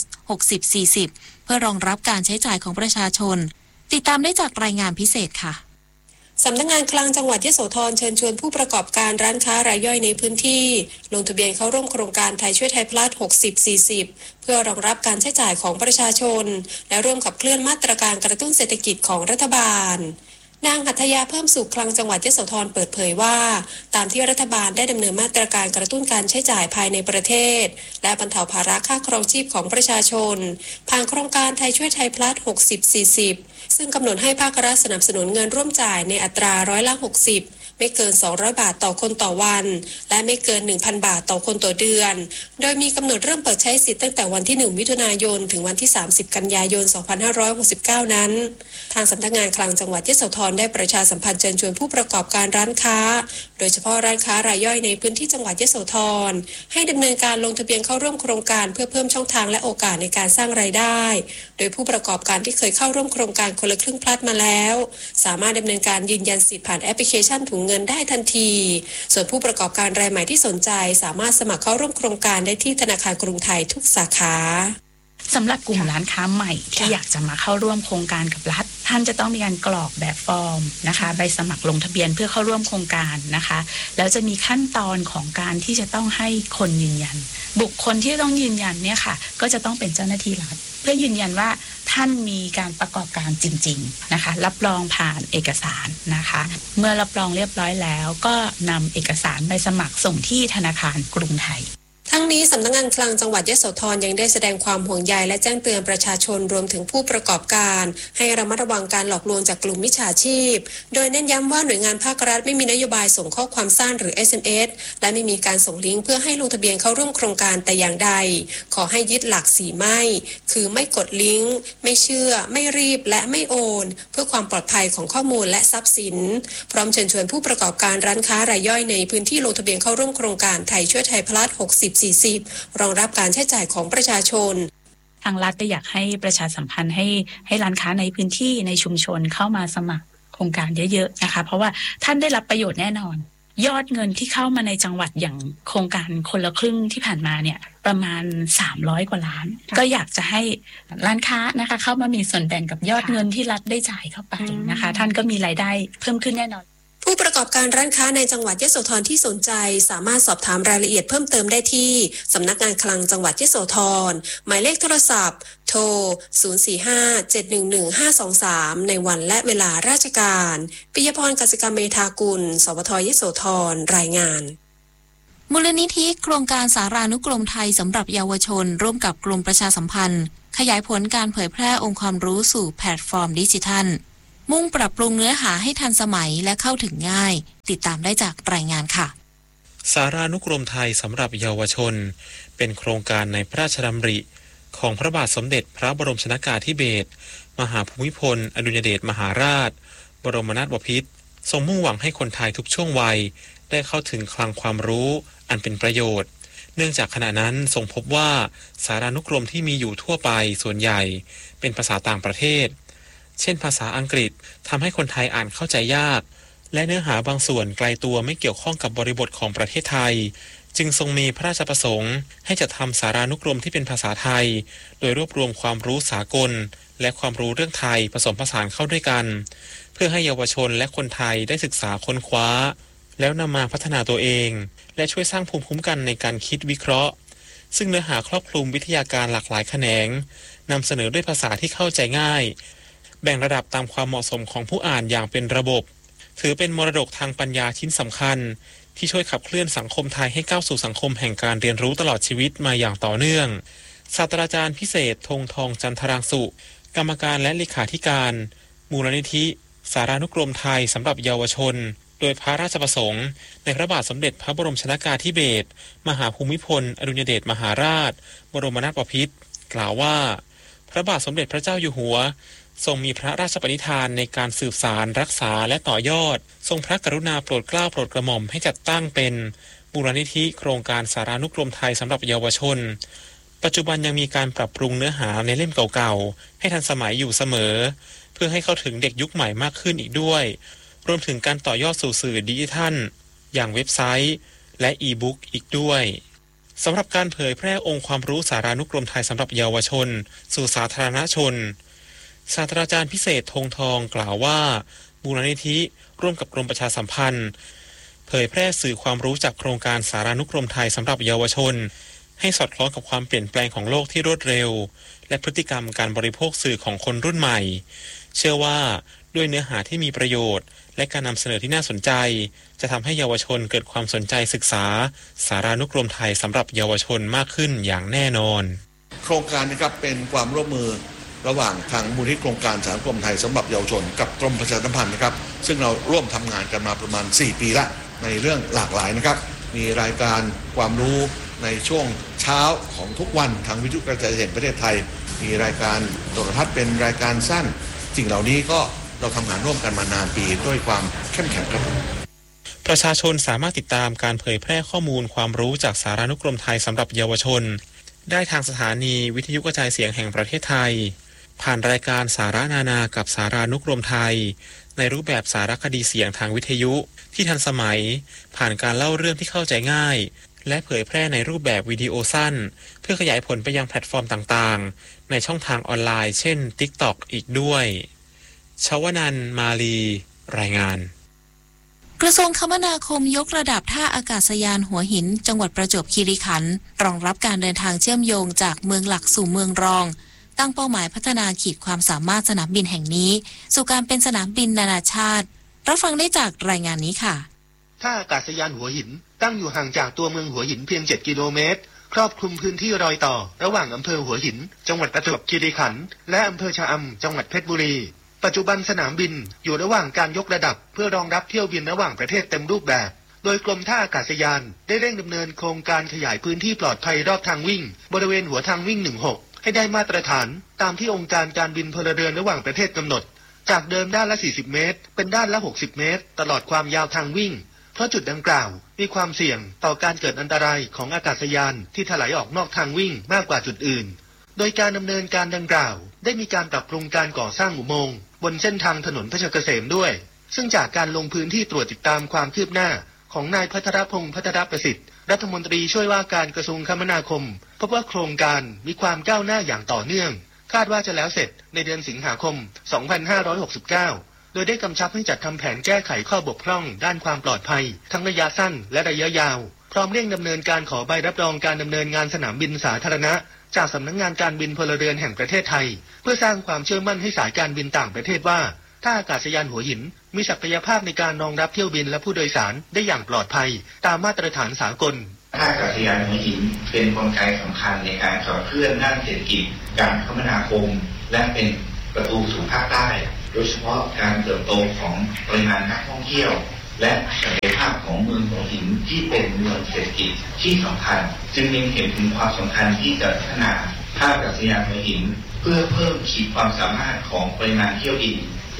60-40 เพื่อรองรับการใช้จ่ายของประชาชนติดตามได้จากรายงานพิเศษค่ะสำนักงานคลังจังหวัดยโสธรเชิญชวนผู้ประกอบการร้านค้ารายย่อยในพื้นที่ลงทะเบียนเข้าร่วมโครงการไทยช่วยไทย plus 60-40 เพื่อรองรับการใช้จ่ายของประชาชนและร่วมขับเคลื่อนมาตรการกระตุ้นเศรษฐกิจของรัฐบาลนางหัตถยาเพิ่มสุขคลังจังหวัดยโสธรเปิดเผยว่าตามที่รัฐบาลได้ดำเนินมาตรการกระตุ้นการใช้จ่ายภายในประเทศและบรรเทาภาระค่าครองชีพของประชาชนผ่านโครงการไทยช่วยไทย plus 60-40 ซึ่งกำหนดให้ภาครัฐสนับสนุนเงินร่วมจ่ายในอัตรา60%ไม่เกิน200 บาทต่อคนต่อวันและไม่เกิน 1,000 บาทต่อคนต่อเดือนโดยมีกำหนดเริ่มเปิดใช้สิทธิ์ตั้งแต่วันที่1มิถุนายนถึงวันที่30กันยายน2569นั้นทางสำนักงานคลังจังหวัดยโสธรได้ประชาสัมพันธ์เชิญชวนผู้ประกอบการร้านค้าโดยเฉพาะร้านค้ารายย่อยในพื้นที่จังหวัดยโสธรให้ดำเนินการลงทะเบียนเข้าร่วมโครงการเพื่อเพิ่มช่องทางและโอกาสในการสร้างรายได้โดยผู้ประกอบการที่เคยเข้าร่วมโครงการคนละครึ่งพลัดมาแล้วสามารถดำเนินการยืนยันสิทธิ์ผ่านแอปพลิเคชันถุงเงินได้ทันทีส่วนผู้ประกอบการรายใหม่ที่สนใจสามารถสมัครเข้าร่วมโครงการได้ที่ธนาคารกรุงไทยทุกสาขาสำหรับกลุ่มร้านค้าใหม่ที่อยากจะมาเข้าร่วมโครงการกับรัฐท่านจะต้องมีการกรอกแบบฟอร์มนะคะใบสมัครลงทะเบียนเพื่อเข้าร่วมโครงการนะคะแล้วจะมีขั้นตอนของการที่จะต้องให้คนยืนยันบุคคลที่ต้องยืนยันเนี่ยค่ะก็จะต้องเป็นเจ้าหน้าที่รัฐเพื่อยืนยันว่าท่านมีการประกอบการจริงๆนะคะรับรองผ่านเอกสารนะคะเมื่อรับรองเรียบร้อยแล้วก็นำเอกสารใบสมัครส่งที่ธนาคารกรุงไทยทั้งนี้สำนักงานคลังจังหวัดยโสธรยังได้แสดงความห่วงใยและแจ้งเตือนประชาชนรวมถึงผู้ประกอบการให้ระมัดระวังการหลอกลวงจากกลุ่มมิจฉาชีพโดยเน้นย้ำว่าหน่วยงานภาครัฐไม่มีนโยบายส่งข้อความสั้นหรือ SMS และไม่มีการส่งลิงก์เพื่อให้ลงทะเบียนเข้าร่วมโครงการแต่อย่างใดขอให้ยึดหลัก4ไม่คือไม่กดลิงก์ไม่เชื่อไม่รีบและไม่โอนเพื่อความปลอดภัยของข้อมูลและทรัพย์สินพร้อมเชิญชวนผู้ประกอบการร้านค้ารายย่อยในพื้นที่ลงทะเบียนเข้าร่วมโครงการไทยช่วยไทย plus 60-40รองรับการใช้จ่ายของประชาชนทางรัฐอยากให้ประชาสัมพันธ์ให้ร้านค้าในพื้นที่ในชุมชนเข้ามาสมัครโครงการเยอะๆนะคะเพราะว่าท่านได้รับประโยชน์แน่นอนยอดเงินที่เข้ามาในจังหวัดอย่างโครงการคนละครึ่งที่ผ่านมาเนี่ยประมาณ300กว่าล้านก็อยากจะให้ร้านค้านะคะเข้ามามีส่วนแบ่งกับยอดเงินที่รัฐได้จ่ายเข้าไปนะคะท่านก็มีรายได้เพิ่มขึ้นแน่นอนผู้ประกอบการร้านค้าในจังหวัดยโสธรที่สนใจสามารถสอบถามรายละเอียดเพิ่มเติมได้ที่สำนักงานคลังจังหวัดยโสธรหมายเลขโทรศัพท์โทร 045-711-523 ในวันและเวลาราชการปิยพร กสิกรรมเมธากุล สวทยโสธรรายงานมูลนิธิโครงการสารานุกรมไทยสำหรับเยาวชนร่วมกับกรมประชาสัมพันธ์ขยายผลการเผยแพร่องค์ความรู้สู่แพลตฟอร์มดิจิทัลมุ่งปรับปรุงเนื้อหาให้ทันสมัยและเข้าถึงง่ายติดตามได้จากรายงานค่ะสารานุกรมไทยสำหรับเยาวชนเป็นโครงการในพระราชดำริของพระบาทสมเด็จพระบรมชนกาธิเบศรมหาภูมิพลอดุลยเดชมหาราชบรมนาถบพิตรทรงมุ่งหวังให้คนไทยทุกช่วงวัยได้เข้าถึงคลังความรู้อันเป็นประโยชน์เนื่องจากขณะนั้นทรงพบว่าสารานุกรมที่มีอยู่ทั่วไปส่วนใหญ่เป็นภาษาต่างประเทศเช่นภาษาอังกฤษทำให้คนไทยอ่านเข้าใจยากและเนื้อหาบางส่วนไกลตัวไม่เกี่ยวข้องกับบริบทของประเทศไทยจึงทรงมีพระราชประสงค์ให้จัดทำสารานุกรมที่เป็นภาษาไทยโดยรวบรวมความรู้สากลและความรู้เรื่องไทยผสมผสานเข้าด้วยกันเพื่อให้เยาวชนและคนไทยได้ศึกษาค้นคว้าแล้วนำมาพัฒนาตัวเองและช่วยสร้างภูมิคุ้มกันในการคิดวิเคราะห์ซึ่งเนื้อหาครอบคลุมวิทยาการหลากหลายแขนงนำเสนอด้วยภาษาที่เข้าใจง่ายแบ่งระดับตามความเหมาะสมของผู้อ่านอย่างเป็นระบบถือเป็นมรดกทางปัญญาชิ้นสำคัญที่ช่วยขับเคลื่อนสังคมไทยให้ก้าวสู่สังคมแห่งการเรียนรู้ตลอดชีวิตมาอย่างต่อเนื่องศาสตราจารย์พิเศษธงทองจันทรางสุกรรมการและเลขาธิการมูลนิธิสารานุกรมไทยสำหรับเยาวชนโดยพระราชประสงค์ในพระบาทสมเด็จพระบรมชนกาธิเบศรมหาภูมิพลอดุลยเดชมหาราชบรมนาถบพิตรกล่าวว่าพระบาทสมเด็จพระเจ้าอยู่หัวทรงมีพระราชปณิธานในการสืบสานรักษาและต่อยอดทรงพระกรุณาโปรดเกล้าโปรดกระหม่อมให้จัดตั้งเป็นมูลนิธิโครงการสารานุกรมไทยสำหรับเยาวชนปัจจุบันยังมีการปรับปรุงเนื้อหาในเล่มเก่าๆให้ทันสมัยอยู่เสมอเพื่อให้เข้าถึงเด็กยุคใหม่มากขึ้นอีกด้วยรวมถึงการต่อยอดสู่สื่อดิจิทัลอย่างเว็บไซต์และอีบุ๊กอีกด้วยสำหรับการเผยแพร่องค์ความรู้สารานุกรมไทยสำหรับเยาวชนสู่สาธารณชนศาสตราจารย์พิเศษธงทองกล่าวว่ามูลนิธิร่วมกับกรมประชาสัมพันธ์เผยแพร่สื่อความรู้จากโครงการสารานุกรมไทยสำหรับเยาวชนให้สอดคล้องกับความเปลี่ยนแปลงของโลกที่รวดเร็วและพฤติกรรมการบริโภคสื่อของคนรุ่นใหม่เชื่อว่าด้วยเนื้อหาที่มีประโยชน์และการนำเสนอที่น่าสนใจจะทำให้เยาวชนเกิดความสนใจศึกษาสารานุกรมไทยสำหรับเยาวชนมากขึ้นอย่างแน่นอนโครงการนะครับเป็นความร่วมมือระหว่างทางมูลนิธิโครงการสารานุกรมไทยสำหรับเยาวชนกับกรมประชาสัมพันธ์นะครับซึ่งเราร่วมทำงานกันมาประมาณ4 ปีละในเรื่องหลากหลายนะครับมีรายการความรู้ในช่วงเช้าของทุกวันทางวิทยุกระจายเสียงประเทศไทยมีรายการโทรทัศน์เป็นรายการสั้นสิ่งเหล่านี้ก็เราทำงานร่วมกันมานานปีด้วยความเข้มแข็งครับประชาชนสามารถติดตามการเผยแพร่ข้อมูลความรู้จากสารานุกรมไทยสำหรับเยาวชนได้ทางสถานีวิทยุกระจายเสียงแห่งประเทศไทยผ่านรายการสาระนานากับสารานุกรมไทยในรูปแบบสารคดีเสียงทางวิทยุที่ทันสมัยผ่านการเล่าเรื่องที่เข้าใจง่ายและเผยแพร่ในรูปแบบวิดีโอสั้นเพื่อขยายผลไปยังแพลตฟอร์มต่างๆในช่องทางออนไลน์เช่น TikTok อีกด้วยชวนันท์มาลีรายงานกระทรวงคมนาคมยกระดับท่าอากาศยานหัวหินจังหวัดประจวบคีรีขันธ์รองรับการเดินทางเชื่อมโยงจากเมืองหลักสู่เมืองรองตั้งเป้าหมายพัฒนาขีดความสามารถสนามบินแห่งนี้สู่การเป็นสนามบินนานาชาติรับฟังได้จากรายงานนี้ค่ะท่าอากาศยานหัวหินตั้งอยู่ห่างจากตัวเมืองหัวหินเพียง7 กิโลเมตรครอบคลุมพื้นที่รอยต่อระหว่างอำเภอหัวหินจังหวัดประจวบคีรีขันธ์และอำเภอชะอำจังหวัดเพชรบุรีปัจจุบันสนามบินอยู่ระหว่างการยกระดับเพื่อรองรับเที่ยวบินระหว่างประเทศเต็มรูปแบบโดยกรมท่าอากาศยานได้เร่งดำเนินโครงการขยายพื้นที่ปลอดภัยรอบทางวิ่งบริเวณหัวทางวิ่ง16ให้ได้มาตรฐานตามที่องค์การการบินพลเรือนระหว่างประเทศกำหนดจากเดิมด้านละ40 เมตรเป็นด้านละ60 เมตรตลอดความยาวทางวิ่งเพราะจุดดังกล่าวมีความเสี่ยงต่อการเกิดอันตรายของอากาศยานที่ถลายออกนอกทางวิ่งมากกว่าจุดอื่นโดยการดำเนินการดังกล่าวได้มีการปรับปรุงการก่อสร้างอุโมงค์บนเส้นทางถนนเพชรเกษมด้วยซึ่งจากการลงพื้นที่ตรวจติดตามความคืบหน้าของนายพัทรพงษ์พัทรประสิทธิ์รัฐมนตรีช่วยว่าการกระทรวงคมนาคมพบว่าโครงการมีความก้าวหน้าอย่างต่อเนื่องคาดว่าจะแล้วเสร็จในเดือนสิงหาคม 2569 โดยได้กำชับให้จัดทำแผนแก้ไขข้อบกพร่องด้านความปลอดภัยทั้งระยะสั้นและระยะยาวพร้อมเร่งดำเนินการขอใบรับรองการดำเนินงานสนามบินสาธารณะจากสำนักงานการบินพลเรือนแห่งประเทศไทยเพื่อสร้างความเชื่อมั่นให้สายการบินต่างประเทศว่าท่าอากาศยานหัวหินมีศักยภาพในการรองรับเที่ยวบินและผู้โดยสารได้อย่างปลอดภัยตามมาตรฐานสากลท่าอากาศยานหัวหินเป็นกลไกสำคัญในการขับเคลื่อนด้านเศรษฐกิจการคมนาคมและเป็นประตูสู่ภาคใต้โดยเฉพาะการเติบโตของปริมาณนักท่องเที่ยวและศักยภาพของเมืองหัวหินที่เป็นเมืองเศรษฐกิจที่สำคัญจึงเล็งเห็นถึงความสำคัญที่จะพัฒนาท่าอากาศยานหัวหินเพื่อเพิ่มขีดความสามารถของปริมาณเที่ยวบิน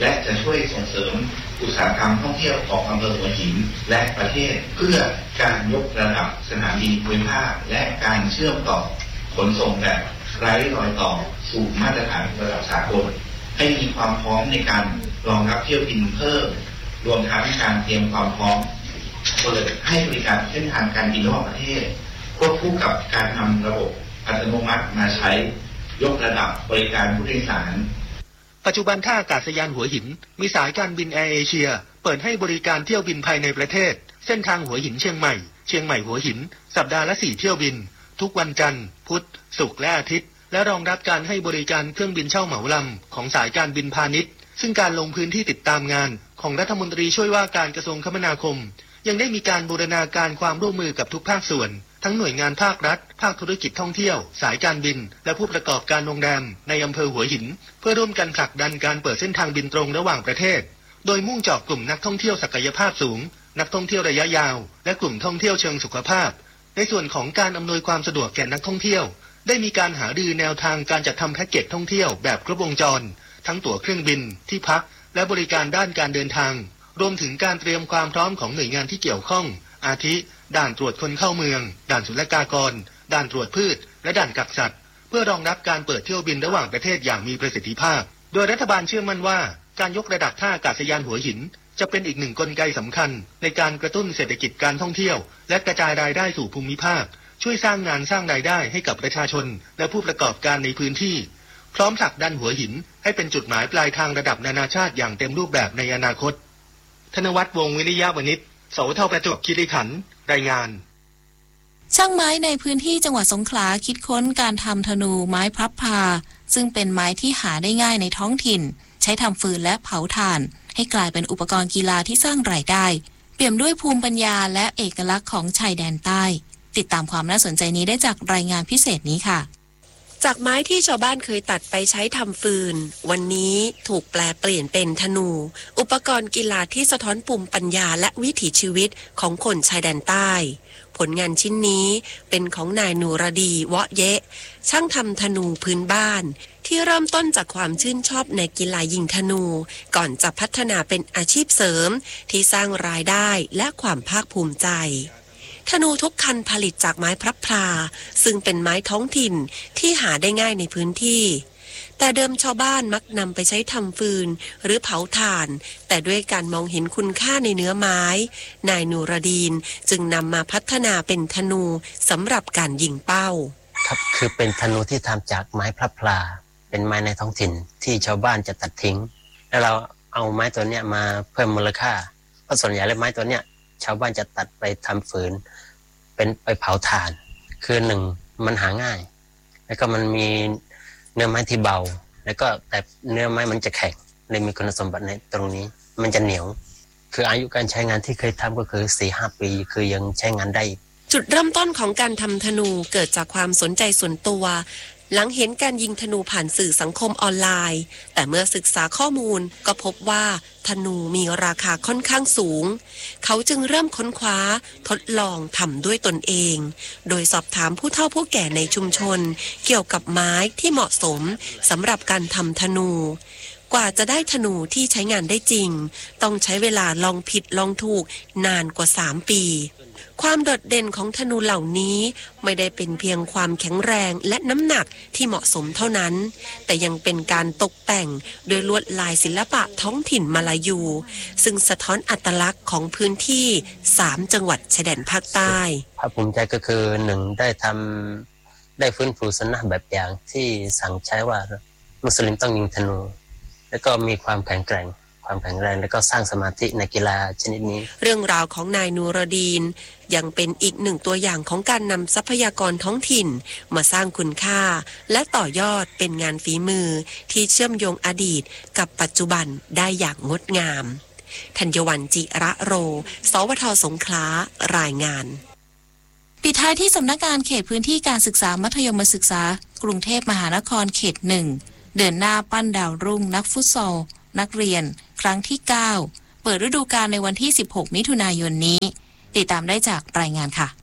และจะช่วยส่งเสริมอุตสาหกรรมท่องเที่ยวของอำเภอหัวหินและประเทศเพื่อการยกระดับสนามบินภูมิภาคและการเชื่อมต่อขนส่งแบบไร้รอยต่อสู่มาตรฐานระดับสากลให้มีความพร้อมในการรองรับเที่ยวบินเพิ่มรวมทั้งการเตรียมความพร้อมเปิดให้บริการเส้นทางการบินระหว่างประเทศควบคู่กับการนำระบบอัตโนมัติมาใช้ยกระดับบริการผู้โดยสารปัจจุบันท่าอากาศยานหัวหินมีสายการบินแอร์เอเชียเปิดให้บริการเที่ยวบินภายในประเทศเส้นทางหัวหินเชียงใหม่หัวหินสัปดาห์ละ4เที่ยวบินทุกวันจันทร์พุธศุกร์และอาทิตย์และรองรับการให้บริการเครื่องบินเช่าเหมาลำของสายการบินพาณิชย์ซึ่งการลงพื้นที่ติดตามงานของรัฐมนตรีช่วยว่าการกระทรวงคมนาคมยังได้มีการบูรณาการความร่วมมือกับทุกภาคส่วนทั้งหน่วยงานภาครัฐภาคธุรกิจท่องเที่ยวสายการบินและผู้ประกอบการโรงแรมในอำเภอหัวหินเพื่อร่วมกันผลักดันการเปิดเส้นทางบินตรงระหว่างประเทศโดยมุ่งเจาะกลุ่มนักท่องเที่ยวศักยภาพสูงนักท่องเที่ยวระยะยาวและกลุ่มท่องเที่ยวเชิงสุขภาพในส่วนของการอำนวยความสะดวกแก่นักท่องเที่ยวได้มีการหารือแนวทางการจัดทำแพ็กเกจท่องเที่ยวแบบครบวงจรทั้งตั๋วเครื่องบินที่พักและบริการด้านการเดินทางรวมถึงการเตรียมความพร้อมของหน่วยงานที่เกี่ยวข้องอาทิด่านตรวจคนเข้าเมืองด่านศุลกากรด่านตรวจพืชและด่านกักสัตว์เพื่อรองรับการเปิดเที่ยวบินระหว่างประเทศอย่างมีประสิทธิภาพโดยรัฐบาลเชื่อมั่นว่าการยกระดับท่าอากาศยานหัวหินจะเป็นอีกหนึ่งกลไกสำคัญในการกระตุ้นเศรษฐกิจการท่องเที่ยวและกระจายรายได้สู่ภูมิภาคช่วยสร้างงานสร้างรายได้ให้กับประชาชนและผู้ประกอบการในพื้นที่พร้อมผลักดันหัวหินให้เป็นจุดหมายปลายทางระดับนานาชาติอย่างเต็มรูปแบบในอนาคตธนวัฒน์ วงศ์วิริยะวณิช สวท ประจวบคีรีขันธ์รายงานช่างไม้ในพื้นที่จังหวัดสงขลาคิดค้นการทำธนูไม้พลับพาซึ่งเป็นไม้ที่หาได้ง่ายในท้องถิ่นใช้ทำฟืนและเผาถ่านให้กลายเป็นอุปกรณ์กีฬาที่สร้างรายได้เปี่ยมด้วยภูมิปัญญาและเอกลักษณ์ของชายแดนใต้ติดตามความน่าสนใจนี้ได้จากรายงานพิเศษนี้ค่ะจากไม้ที่ชาวบ้านเคยตัดไปใช้ทำฟืนวันนี้ถูกแปลเปลี่ยนเป็นธนูอุปกรณ์กีฬาที่สะท้อนภูมิปัญญาและวิถีชีวิตของคนชายแดนใต้ผลงานชิ้นนี้เป็นของนายนูรดีวะเยะช่างทำธนูพื้นบ้านที่เริ่มต้นจากความชื่นชอบในกีฬายิงธนูก่อนจะพัฒนาเป็นอาชีพเสริมที่สร้างรายได้และความภาคภูมิใจธนูทุกคันผลิตจากไม้พลับพลาซึ่งเป็นไม้ท้องถิ่นที่หาได้ง่ายในพื้นที่แต่เดิมชาวบ้านมักนำไปใช้ทำฟืนหรือเผาถ่านแต่ด้วยการมองเห็นคุณค่าในเนื้อไม้นายนูรดีนจึงนำมาพัฒนาเป็นธนูสำหรับการยิงเป้าครับคือเป็นธนูที่ทำจากไม้พลับพลาเป็นไม้ในท้องถิ่นที่ชาวบ้านจะตัดทิ้งแล้วเราเอาไม้ตัวเนี้ยมาเพิ่มมูลค่าเพราะส่วนใหญ่แล้วไม้ตัวเนี้ยชาวบ้านจะตัดไปทำฟืนเป็นไปเผาถ่านคือหนึ่งมันหาง่ายแล้วก็มันมีเนื้อไม้ที่เบาแล้วก็แต่เนื้อไม้มันจะแข็งเลยมีคุณสมบัติในตรงนี้มันจะเหนียวคืออายุการใช้งานที่เคยทำก็คือ 4-5 ปีคือยังใช้งานได้จุดเริ่มต้นของการทำธนูเกิดจากความสนใจส่วนตัวหลังเห็นการยิงธนูผ่านสื่อสังคมออนไลน์แต่เมื่อศึกษาข้อมูลก็พบว่าธนูมีราคาค่อนข้างสูงเขาจึงเริ่มค้นคว้าทดลองทำด้วยตนเองโดยสอบถามผู้เฒ่าผู้แก่ในชุมชนเกี่ยวกับไม้ที่เหมาะสมสำหรับการทำธนูกว่าจะได้ธนูที่ใช้งานได้จริงต้องใช้เวลาลองผิดลองถูกนานกว่า3 ปีความโดดเด่นของธนูเหล่านี้ไม่ได้เป็นเพียงความแข็งแรงและน้ำหนักที่เหมาะสมเท่านั้นแต่ยังเป็นการตกแต่งโดยลวดลายศิลปะท้องถิ่นมาลายูซึ่งสะท้อนอัตลักษณ์ของพื้นที่3 จังหวัดชายแดนภาคใต้ภาคภูมิใจก็คือ1ได้ฟื้นฟูสุนนะแบบอย่างที่สั่งใช้ว่ามุสลิมต้องยิงธนูแล้วก็มีความแข็งแกร่งแล้วก็สร้างสมาธิในกีฬาชนิดนี้เรื่องราวของนายนูรดีนยังเป็นอีกหนึ่งตัวอย่างของการนำทรัพยากรท้องถิ่นมาสร้างคุณค่าและต่อยอดเป็นงานฝีมือที่เชื่อมโยงอดีตกับปัจจุบันได้อย่างงดงามธัญวรรณ จิระโรสวท สงขลารายงานปิดท้ายที่สำนักงานเขตพื้นที่การศึกษามัธยมศึกษากรุงเทพมหานครเขต 1เดินหน้าปั้นดาวรุ่งนักฟุตซอลนักเรียนครั้งที่ 9เปิดฤดูกาลในวันที่16 มิถุนายนนี้ติดตามได้จากรายงานค่ะ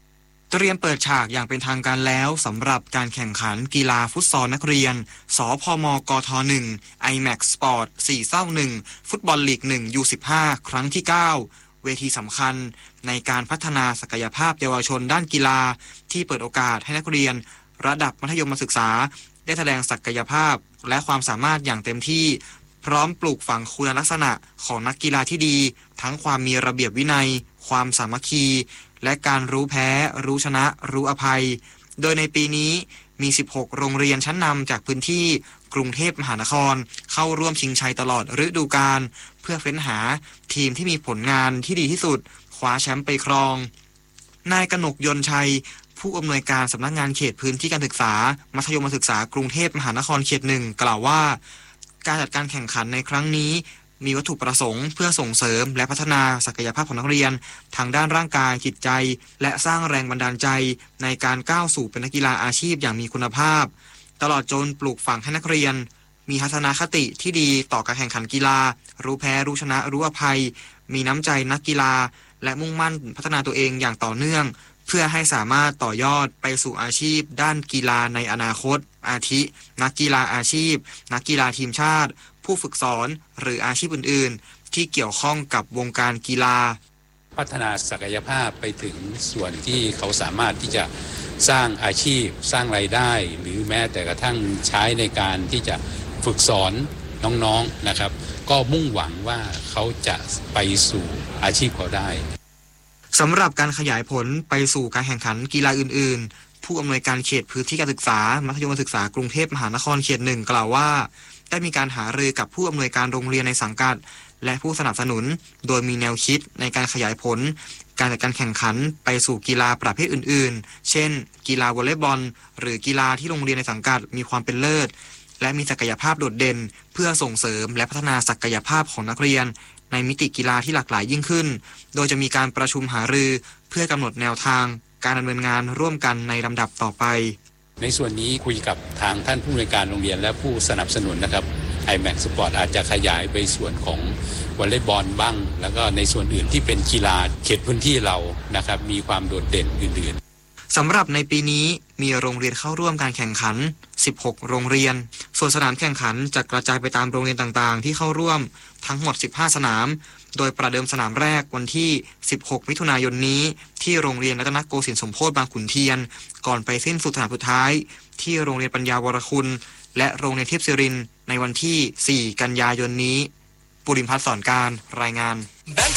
เตรียมเปิดฉากอย่างเป็นทางการแล้วสำหรับการแข่งขันกีฬาฟุตซอลนักเรียนสพมกท1 IMAX Sport 4-1 ฟุตบอลลีก 1 U15 ครั้งที่ 9 เวทีสำคัญในการพัฒนาศักยภาพเยาวชนด้านกีฬาที่เปิดโอกาสให้นักเรียนระดับมัธยมศึกษาได้แสดงศักยภาพและความสามารถอย่างเต็มที่พร้อมปลูกฝังคุณลักษณะของนักกีฬาที่ดีทั้งความมีระเบียบวินัยความสามัคคีและการรู้แพ้รู้ชนะรู้อภัยโดยในปีนี้มี 16 โรงเรียนชั้นนำจากพื้นที่กรุงเทพมหานครเข้าร่วมชิงชัยตลอดฤดูกาลเพื่อเฟ้นหาทีมที่มีผลงานที่ดีที่สุดคว้าแชมป์ไปครองนายกนกยนต์ชัยผู้อำนวยการสำนักงานเขตพื้นที่การศึกษามัธยมศึกษากรุงเทพมหานครเขต 1กล่าวว่าการจัดการแข่งขันในครั้งนี้มีวัตถุประสงค์เพื่อส่งเสริมและพัฒนาศักยภาพของนักเรียนทางด้านร่างกายจิตใจและสร้างแรงบันดาลใจในการก้าวสู่เป็นนักกีฬาอาชีพอย่างมีคุณภาพตลอดจนปลูกฝังให้นักเรียนมีทัศนคติที่ดีต่อการแข่งขันกีฬารู้แพ้รู้ชนะรู้อภัยมีน้ำใจนักกีฬาและมุ่งมั่นพัฒนาตัวเองอย่างต่อเนื่องเพื่อให้สามารถต่อยอดไปสู่อาชีพด้านกีฬาในอนาคตอาทินักกีฬาอาชีพนักกีฬาทีมชาติผู้ฝึกสอนหรืออาชีพอื่นๆที่เกี่ยวข้องกับวงการกีฬาพัฒนาศักยภาพไปถึงส่วนที่เขาสามารถที่จะสร้างอาชีพสร้างรายได้หรือแม้แต่กระทั่งใช้ในการที่จะฝึกสอนน้องๆนะครับก็มุ่งหวังว่าเขาจะไปสู่อาชีพเขาได้สำหรับการขยายผลไปสู่การแข่งขันกีฬาอื่นๆผู้อำนวยการเขตพื้นที่การศึกษามัธยมศึกษากรุงเทพมหานครเขต 1กล่าวว่าได้มีการหารือกับผู้อำนวยการโรงเรียนในสังกัดและผู้สนับสนุนโดยมีแนวคิดในการขยายผลการจัดการแข่งขันไปสู่กีฬาประเภทอื่นๆเช่นกีฬาวอลเลย์บอลหรือกีฬาที่โรงเรียนในสังกัดมีความเป็นเลิศและมีศักยภาพโดดเด่นเพื่อส่งเสริมและพัฒนาศักยภาพของนักเรียนในมิติกีฬาที่หลากหลายยิ่งขึ้นโดยจะมีการประชุมหารือเพื่อกำหนดแนวทางการดำเนินงานร่วมกันในลำดับต่อไปในส่วนนี้คุยกับทางท่านผู้อำนวยการโรงเรียนและผู้สนับสนุนนะครับ IMAX Sport อาจจะขยายไปส่วนของวอลเลย์บอลบ้างแล้วก็ในส่วนอื่นที่เป็นกีฬาเขตพื้นที่เรานะครับมีความโดดเด่นอื่นๆสำหรับในปีนี้มีโรงเรียนเข้าร่วมการแข่งขัน16โรงเรียนส่วนสนามแข่งขันจะกระจายไปตามโรงเรียนต่างๆที่เข้าร่วมทั้งหมด15สนามโดยประเดิมสนามแรกวันที่16มิถุนายนนี้ที่โรงเรียนรัตนโกสินทร์สมโพธิบางขุนเทียนก่อนไปสิ้นสุดสนามสุดท้ายที่โรงเรียนปัญญาวรคุณและโรงเรียนเทพศิรินทร์ในวันที่4กันยายนนี้ปุริมพัฒน์สอนการรายงาน